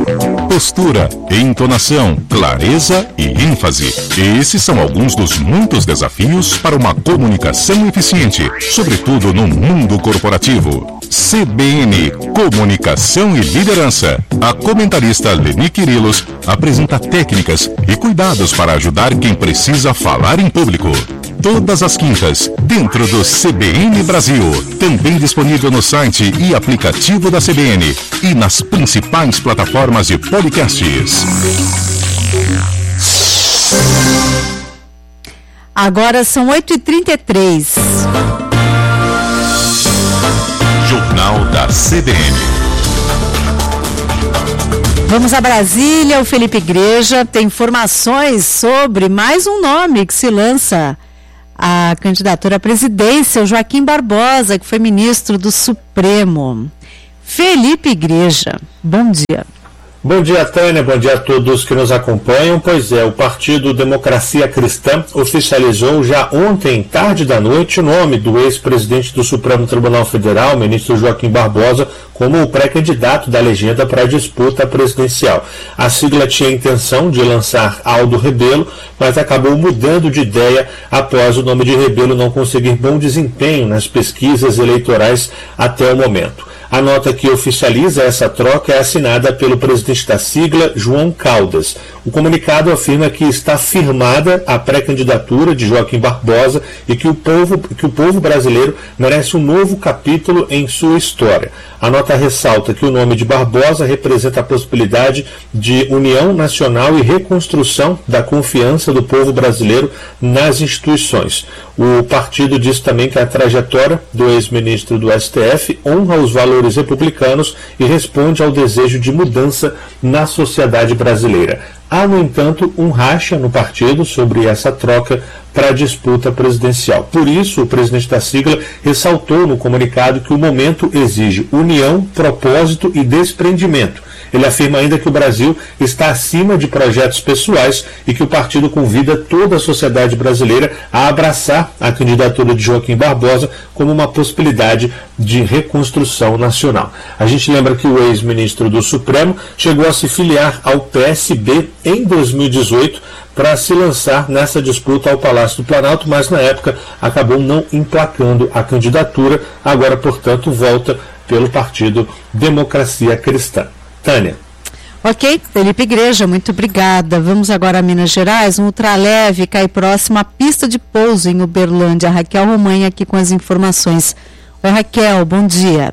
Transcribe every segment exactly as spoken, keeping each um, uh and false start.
Postura, entonação, clareza e ênfase. Esses são alguns dos muitos desafios para uma comunicação eficiente, sobretudo no mundo corporativo. C B N, Comunicação e Liderança. A comentarista Leni Quirilos apresenta técnicas e cuidados para ajudar quem precisa falar em público. Todas as quintas, dentro do C B N Brasil. Também disponível no site e aplicativo da C B N e nas principais plataformas de podcasts. Agora são oito e trinta e três. Jornal da C B N. Vamos a Brasília. O Felipe Igreja tem informações sobre mais um nome que se lança à candidatura à presidência, o Joaquim Barbosa, que foi ministro do Supremo. Felipe Igreja, bom dia. Bom dia, Tânia, bom dia a todos que nos acompanham. Pois é, o Partido Democracia Cristã oficializou já ontem, tarde da noite, o nome do ex-presidente do Supremo Tribunal Federal, ministro Joaquim Barbosa, como o pré-candidato da legenda para a disputa presidencial. A sigla tinha a intenção de lançar Aldo Rebelo, mas acabou mudando de ideia após o nome de Rebelo não conseguir bom desempenho nas pesquisas eleitorais até o momento. A nota que oficializa essa troca é assinada pelo presidente da sigla, João Caldas. O comunicado afirma que está firmada a pré-candidatura de Joaquim Barbosa e que o povo, que o povo brasileiro merece um novo capítulo em sua história. A nota ressalta que o nome de Barbosa representa a possibilidade de união nacional e reconstrução da confiança do povo brasileiro nas instituições. O partido diz também que a trajetória do ex-ministro do S T F honra os valores republicanos e responde ao desejo de mudança na sociedade brasileira. Há, no entanto, um racha no partido sobre essa troca para a disputa presidencial. Por isso, o presidente da sigla ressaltou no comunicado que o momento exige união, propósito e desprendimento. Ele afirma ainda que o Brasil está acima de projetos pessoais e que o partido convida toda a sociedade brasileira a abraçar a candidatura de Joaquim Barbosa como uma possibilidade de reconstrução nacional. A gente lembra que o ex-ministro do Supremo chegou a se filiar ao P S B em dois mil e dezoito para se lançar nessa disputa ao Palácio do Planalto, mas na época acabou não emplacando a candidatura. Agora, portanto, volta pelo Partido Democracia Cristã. Tânia. Ok, Felipe Igreja, muito obrigada. Vamos agora a Minas Gerais. Um ultraleve cai próximo à pista de pouso em Uberlândia. Raquel Romanha aqui com as informações. Oi, Raquel, bom dia.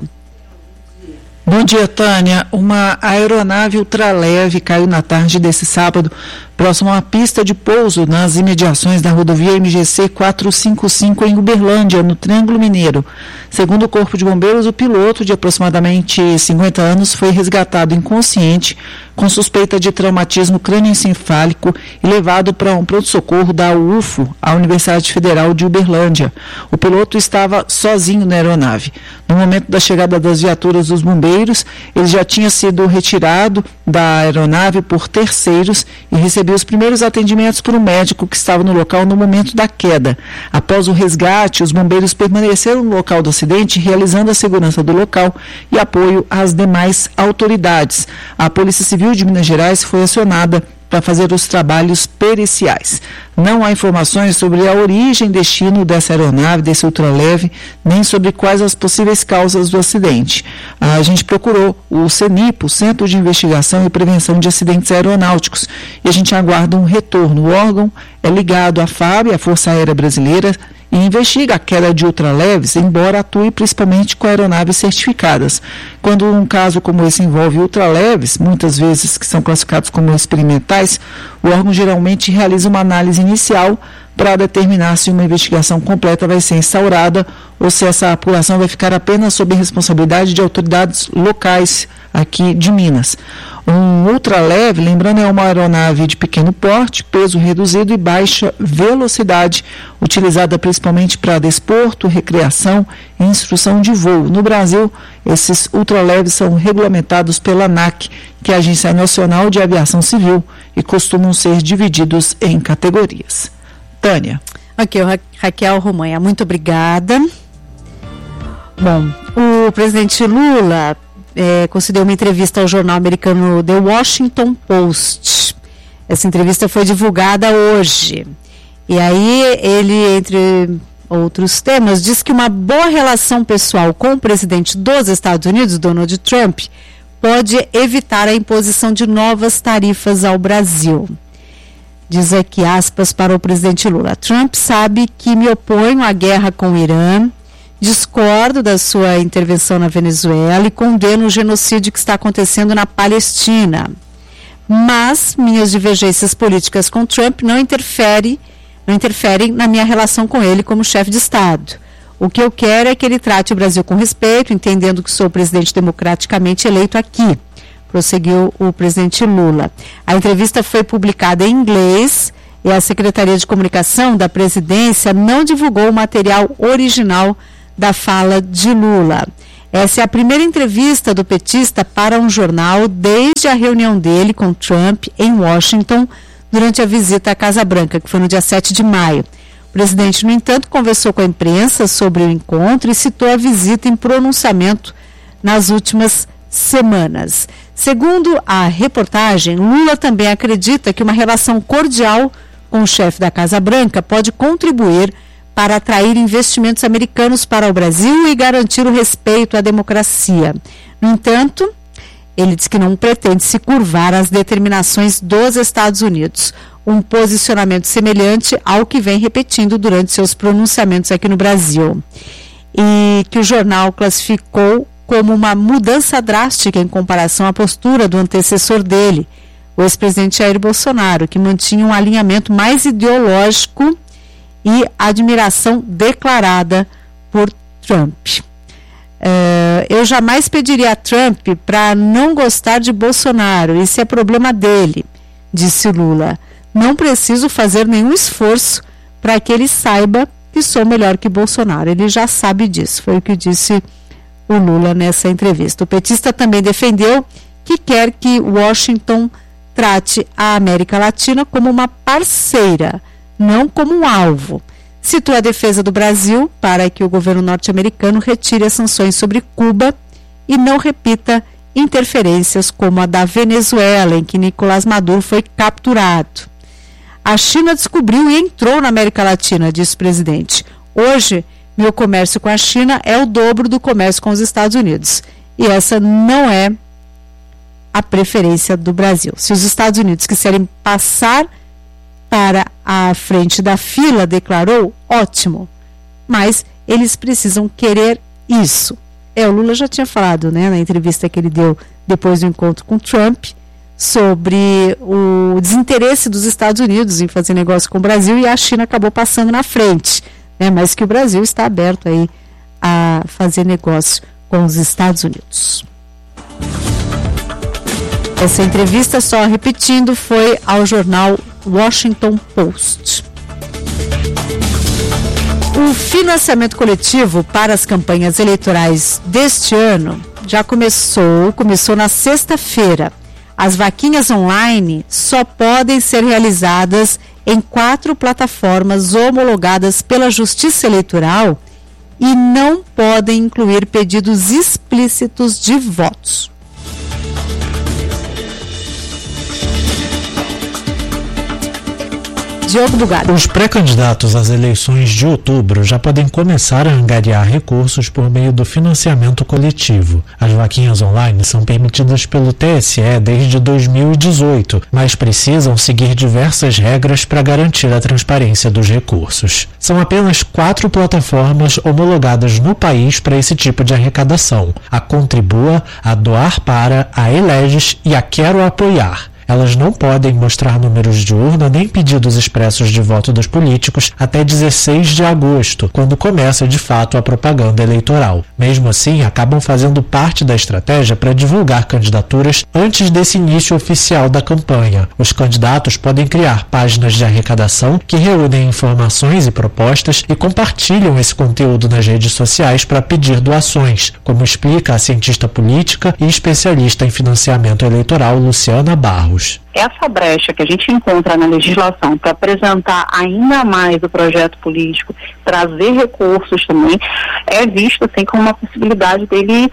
Bom dia, Tânia. Uma aeronave ultraleve caiu na tarde desse sábado próximo a uma pista de pouso nas imediações da rodovia M G C quatrocentos e cinquenta e cinco em Uberlândia, no Triângulo Mineiro. Segundo o Corpo de Bombeiros, o piloto, de aproximadamente cinquenta anos, foi resgatado inconsciente com suspeita de traumatismo crânioencefálico e levado para um pronto-socorro da U F O, a Universidade Federal de Uberlândia. O piloto estava sozinho na aeronave. No momento da chegada das viaturas dos bombeiros, ele já tinha sido retirado da aeronave por terceiros e recebeu os primeiros atendimentos por um médico que estava no local no momento da queda. Após o resgate, os bombeiros permaneceram no local do acidente, realizando a segurança do local e apoio às demais autoridades. A Polícia Civil de Minas Gerais foi acionada para fazer os trabalhos periciais. Não há informações sobre a origem e destino dessa aeronave, desse ultraleve, nem sobre quais as possíveis causas do acidente. A gente procurou o CENIPO, Centro de Investigação e Prevenção de Acidentes Aeronáuticos, e a gente aguarda um retorno. O órgão é ligado à FAB, a Força Aérea Brasileira, e investiga a queda de ultraleves, embora atue principalmente com aeronaves certificadas. Quando um caso como esse envolve ultraleves, muitas vezes que são classificados como experimentais, o órgão geralmente realiza uma análise inicial para determinar se uma investigação completa vai ser instaurada ou se essa apuração vai ficar apenas sob responsabilidade de autoridades locais aqui de Minas. Um ultraleve, lembrando, é uma aeronave de pequeno porte, peso reduzido e baixa velocidade, utilizada principalmente para desporto, recreação e instrução de voo. No Brasil, esses ultraleves são regulamentados pela ANAC, que é a Agência Nacional de Aviação Civil, e costumam ser divididos em categorias. Tânia. Ok, Ra- Raquel Romanha, muito obrigada. Bom, o presidente Lula é, concedeu uma entrevista ao jornal americano The Washington Post. Essa entrevista foi divulgada hoje. E aí ele, entre outros temas, diz que uma boa relação pessoal com o presidente dos Estados Unidos, Donald Trump, pode evitar a imposição de novas tarifas ao Brasil. Diz aqui, aspas, para o presidente Lula: Trump sabe que me oponho à guerra com o Irã, discordo da sua intervenção na Venezuela e condeno o genocídio que está acontecendo na Palestina. Mas minhas divergências políticas com Trump não interferem, não interferem na minha relação com ele como chefe de Estado. O que eu quero é que ele trate o Brasil com respeito, entendendo que sou o presidente democraticamente eleito aqui, prosseguiu o presidente Lula. A entrevista foi publicada em inglês e a Secretaria de Comunicação da Presidência não divulgou o material original da fala de Lula. Essa é a primeira entrevista do petista para um jornal desde a reunião dele com Trump em Washington durante a visita à Casa Branca, que foi no dia sete de maio. O presidente, no entanto, conversou com a imprensa sobre o encontro e citou a visita em pronunciamento nas últimas semanas. Segundo a reportagem, Lula também acredita que uma relação cordial com o chefe da Casa Branca pode contribuir para atrair investimentos americanos para o Brasil e garantir o respeito à democracia. No entanto, ele diz que não pretende se curvar às determinações dos Estados Unidos, um posicionamento semelhante ao que vem repetindo durante seus pronunciamentos aqui no Brasil, e que o jornal classificou como uma mudança drástica em comparação à postura do antecessor dele, o ex-presidente Jair Bolsonaro, que mantinha um alinhamento mais ideológico e admiração declarada por Trump. Uh, eu jamais pediria a Trump para não gostar de Bolsonaro, isso é problema dele, disse Lula. Não preciso fazer nenhum esforço para que ele saiba que sou melhor que Bolsonaro. Ele já sabe disso, foi o que disse o Lula nessa entrevista. O petista também defendeu que quer que Washington trate a América Latina como uma parceira, não como um alvo. Citou a defesa do Brasil para que o governo norte-americano retire as sanções sobre Cuba e não repita interferências como a da Venezuela, em que Nicolás Maduro foi capturado. A China descobriu e entrou na América Latina, disse o presidente. Hoje, meu comércio com a China é o dobro do comércio com os Estados Unidos. E essa não é a preferência do Brasil. Se os Estados Unidos quiserem passar para a frente da fila, declarou, ótimo. Mas eles precisam querer isso. É, o Lula já tinha falado, né, na entrevista que ele deu depois do encontro com Trump, sobre o desinteresse dos Estados Unidos em fazer negócio com o Brasil, e a China acabou passando na frente, né, mas que o Brasil está aberto aí a fazer negócio com os Estados Unidos. Essa entrevista, só repetindo, foi ao jornal Washington Post. O financiamento coletivo para as campanhas eleitorais deste ano já começou, começou na sexta-feira. As vaquinhas online só podem ser realizadas em quatro plataformas homologadas pela Justiça Eleitoral e não podem incluir pedidos explícitos de votos. Diogo Bugalho. Os pré-candidatos às eleições de outubro já podem começar a angariar recursos por meio do financiamento coletivo. As vaquinhas online são permitidas pelo T S E desde dois mil e dezoito, mas precisam seguir diversas regras para garantir a transparência dos recursos. São apenas quatro plataformas homologadas no país para esse tipo de arrecadação: a Contribua, a Doar Para, a Eleges e a Quero Apoiar. Elas não podem mostrar números de urna nem pedidos expressos de voto dos políticos até dezesseis de agosto, quando começa de fato a propaganda eleitoral. Mesmo assim, acabam fazendo parte da estratégia para divulgar candidaturas antes desse início oficial da campanha. Os candidatos podem criar páginas de arrecadação que reúnem informações e propostas e compartilham esse conteúdo nas redes sociais para pedir doações, como explica a cientista política e especialista em financiamento eleitoral Luciana Barros. Essa brecha que a gente encontra na legislação para apresentar ainda mais o projeto político, trazer recursos também, é visto assim como uma possibilidade dele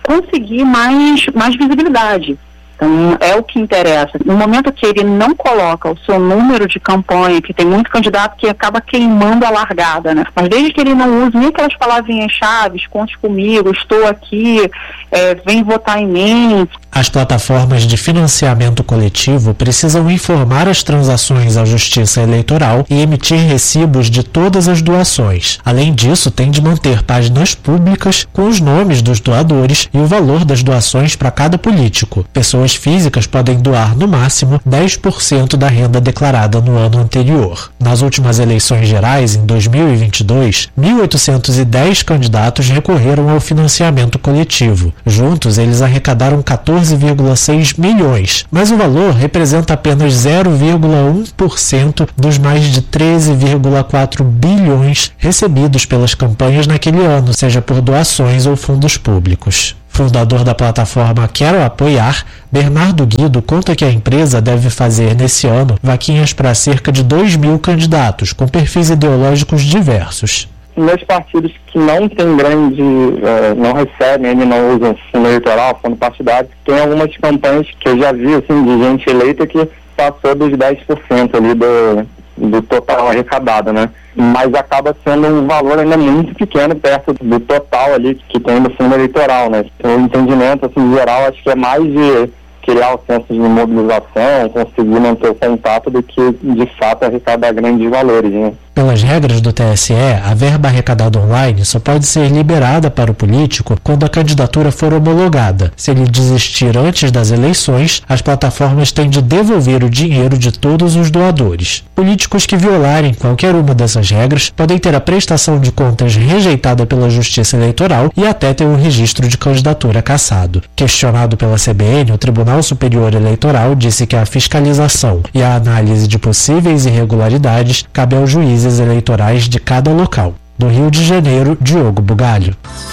conseguir mais, mais visibilidade. Então, é o que interessa. No momento que ele não coloca o seu número de campanha, que tem muito candidato que acaba queimando a largada, né? Mas desde que ele não use nem aquelas palavrinhas-chave, conte comigo, estou aqui, é, vem votar em mim. As plataformas de financiamento coletivo precisam informar as transações à Justiça Eleitoral e emitir recibos de todas as doações. Além disso, tem de manter páginas públicas com os nomes dos doadores e o valor das doações para cada político. Pessoas físicas podem doar, no máximo, dez por cento da renda declarada no ano anterior. Nas últimas eleições gerais, em dois mil e vinte e dois, mil oitocentos e dez candidatos recorreram ao financiamento coletivo. Juntos, eles arrecadaram quatorze vírgula seis milhões, mas o valor representa apenas zero vírgula um por cento dos mais de treze vírgula quatro bilhões recebidos pelas campanhas naquele ano, seja por doações ou fundos públicos. Fundador da plataforma Quero Apoiar, Bernardo Guido conta que a empresa deve fazer nesse ano vaquinhas para cerca de dois mil candidatos, com perfis ideológicos diversos. Meus partidos que não têm grande, uh, não recebem, não usam fundo eleitoral, fundo partidário, tem algumas campanhas que eu já vi, assim, de gente eleita que passou dos dez por cento ali do, do total arrecadado, né? Mas acaba sendo um valor ainda muito pequeno perto do total ali que tem no fundo eleitoral, né? O entendimento, assim, geral, acho que é mais de criar o senso de mobilização, conseguir manter o contato do que, de fato, arrecadar grandes valores, né? Pelas regras do T S E, a verba arrecadada online só pode ser liberada para o político quando a candidatura for homologada. Se ele desistir antes das eleições, as plataformas têm de devolver o dinheiro de todos os doadores. Políticos que violarem qualquer uma dessas regras podem ter a prestação de contas rejeitada pela Justiça Eleitoral e até ter o registro de candidatura cassado. Questionado pela C B N, o Tribunal Superior Eleitoral disse que a fiscalização e a análise de possíveis irregularidades cabe aos juízes eleitorais de cada local. Do Rio de Janeiro, Diogo Bugalho.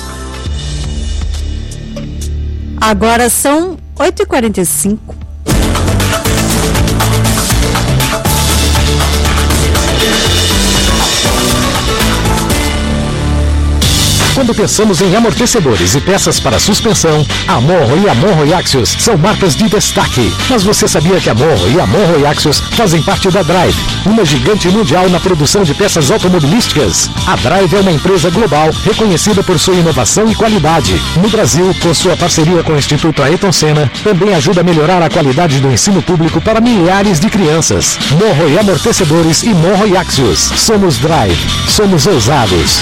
Agora são oito e quarenta e cinco. Quando pensamos em amortecedores e peças para suspensão, a Morro e a Morro e Axios são marcas de destaque. Mas você sabia que a Morro e a Morro e Axios fazem parte da Drive, uma gigante mundial na produção de peças automobilísticas? A Drive é uma empresa global reconhecida por sua inovação e qualidade. No Brasil, com sua parceria com o Instituto Ayrton Senna, também ajuda a melhorar a qualidade do ensino público para milhares de crianças. Morro e Amortecedores e Morro e Axios. Somos Drive. Somos ousados.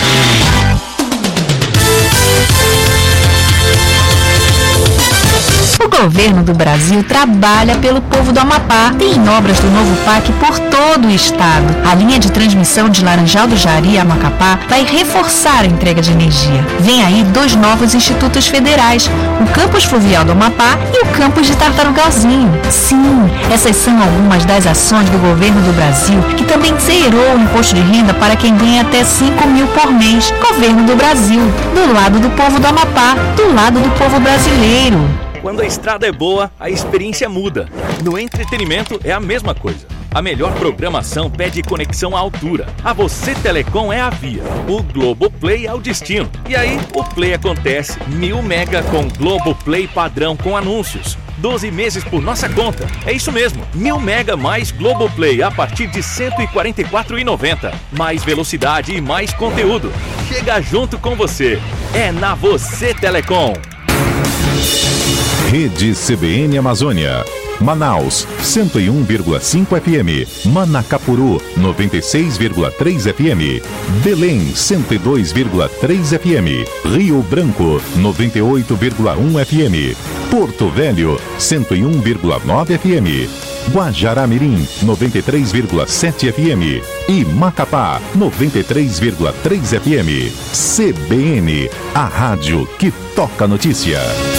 O governo do Brasil trabalha pelo povo do Amapá. Tem obras do novo P A C por todo o estado. A linha de transmissão de Laranjal do Jari a Macapá vai reforçar a entrega de energia. Vem aí dois novos institutos federais, o Campus Fluvial do Amapá e o Campus de Tartarugalzinho. Sim, essas são algumas das ações do governo do Brasil, que também zerou o imposto de renda para quem ganha até cinco mil por mês. Governo do Brasil, do lado do povo do Amapá, do lado do povo brasileiro. Quando a estrada é boa, a experiência muda. No entretenimento é a mesma coisa. A melhor programação pede conexão à altura. A Você Telecom é a via. O Globoplay é o destino. E aí, o Play acontece. Mil mega com Globoplay padrão com anúncios. doze meses por nossa conta. É isso mesmo. Mil mega mais Globoplay a partir de cento e quarenta e quatro reais e noventa centavos. Mais velocidade e mais conteúdo. Chega junto com você. É na Você Telecom. Rede C B N Amazônia. Manaus, cento e um vírgula cinco F M. Manacapuru, noventa e seis vírgula três F M. Belém, cento e dois vírgula três F M. Rio Branco, noventa e oito vírgula um F M. Porto Velho, cento e um vírgula nove F M. Guajará-Mirim, noventa e três vírgula sete F M. E Macapá, noventa e três vírgula três F M. C B N, a rádio que toca notícia.